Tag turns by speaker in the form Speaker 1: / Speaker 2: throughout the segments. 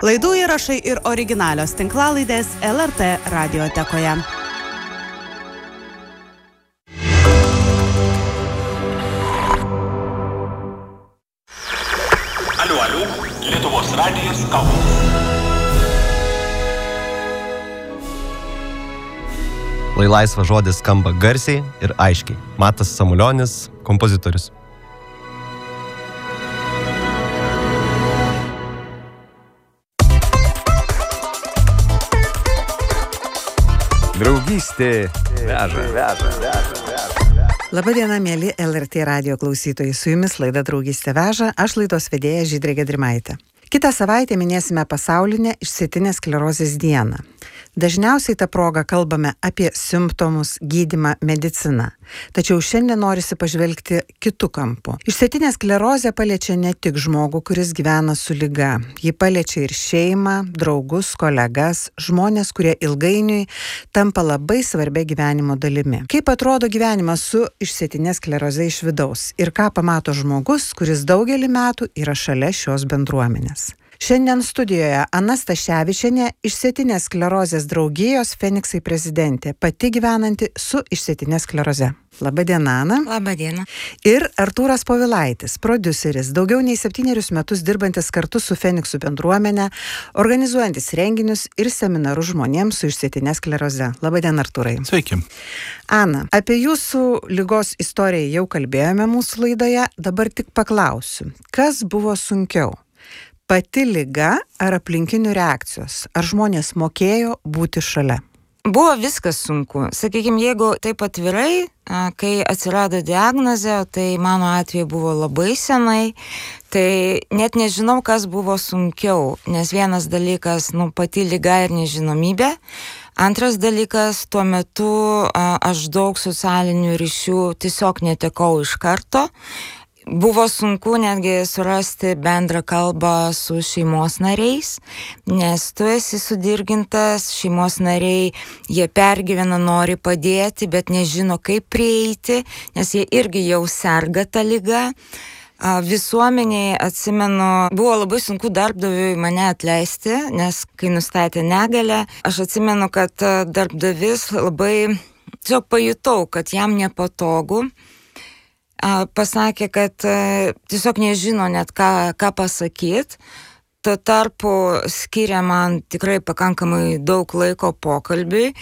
Speaker 1: Laidų įrašai ir originalios tinklalaidės LRT radiotekoje.
Speaker 2: Aliu, Lietuvos radijas Kaunas.
Speaker 3: Lai laisvas žodis skamba garsiai ir aiškiai. Matas Samulionis, kompozitorius.
Speaker 4: Draugystė veža.
Speaker 5: Labadiena, mėly LRT radio klausytojai. Su jumis laida Draugystė veža, aš laidos vedėja Žydrė Gedrimaitė. Kitą savaitę minėsime pasaulinę išsėtinės sklerozės dieną. Dažniausiai tą progą kalbame apie simptomus, gydymą, mediciną. Tačiau šiandien norisi pažvelgti kitu kampu. Išsėtinė sklerozė paliečia ne tik žmogų, kuris gyvena su liga. Ji paliečia ir šeimą, draugus, kolegas, žmonės, kurie ilgainiui tampa labai svarbia gyvenimo dalimi. Kaip atrodo gyvenimas su išsėtinė skleroze iš vidaus ir ką pamato žmogus, kuris daugelį metų yra šalia šios bendruomenės. Šiandien studijoje Ana Staševičienė, išsėtinės sklerozės draugijos Feniksai prezidentė, pati gyvenanti su išsėtinė skleroze. Labadiena, Ana.
Speaker 6: Labadiena.
Speaker 5: Ir Artūras Povilaitis, prodiuseris, daugiau nei 7 metus dirbantis kartu su Feniksų bendruomenė, organizuojantis renginius ir seminarus žmonėms su išsėtinė skleroze. Labadiena, Artūrai.
Speaker 2: Sveiki.
Speaker 5: Ana, apie jūsų ligos istoriją jau kalbėjome mūsų laidoje, dabar tik paklausiu, kas buvo sunkiau? Pati liga ar aplinkinių reakcijos? Ar žmonės mokėjo būti šalia?
Speaker 6: Buvo viskas sunku. Sakykime, jeigu taip atvirai, kai atsirado diagnozė, tai mano atveju buvo labai senai, tai net nežinau, kas buvo sunkiau, nes vienas dalykas, pati liga ir nežinomybė. Antras dalykas, tuo metu aš daug socialinių ryšių tiesiog netekau iš karto. Buvo sunku netgi surasti bendrą kalbą su šeimos nariais, nes tu esi sudirgintas, šeimos nariai, jie pergyvena, nori padėti, bet nežino, kaip prieiti, nes jie irgi jau serga tą ligą. Visuomeniai, atsimenu, buvo labai sunku darbdaviui mane atleisti, nes kai nustatė negalią, aš atsimenu, kad darbdavis labai tiesiog pajutau, kad jam nepatogu. Pasakė, kad tiesiog nežino net ką pasakyti. Tuo tarpu skiria man tikrai pakankamai daug laiko pokalbiui.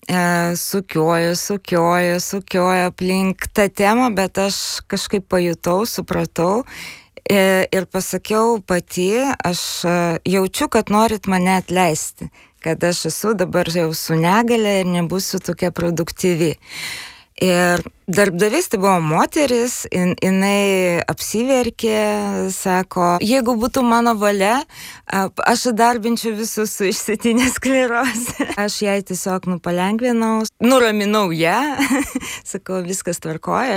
Speaker 6: Sukiojo aplink tą temą, bet aš kažkaip pajutau, supratau ir pasakiau pati, aš jaučiu, kad norit mane atleisti, kad aš esu dabar jau su negalia ir nebūsiu tokia produktyvi. Ir darbdavys, tai buvo moteris, jinai apsiverkė, sako, jeigu būtų mano valia, aš įdarbinčiau visus su išsėtinė skleroze. Aš jai tiesiog palengvinau, nuraminau ją, sakau, viskas tvarkoja.